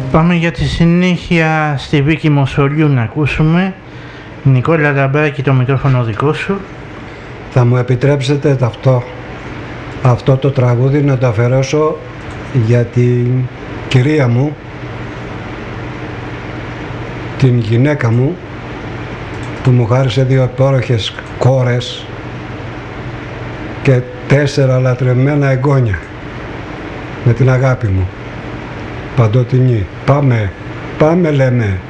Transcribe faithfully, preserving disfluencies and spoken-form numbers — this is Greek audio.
Πάμε για τη συνέχεια στη Βίκη Μοσολιού να ακούσουμε. Νικόλα Λαμπράκη, το μικρόφωνο δικό σου. Θα μου επιτρέψετε αυτό, αυτό το τραγούδι να το αφιερώσω για την κυρία μου, την γυναίκα μου, που μου χάρισε δύο υπέροχες κόρες και τέσσερα λατρεμένα εγγόνια, με την αγάπη μου παντοτινή. Πάμε, πάμε λέμε.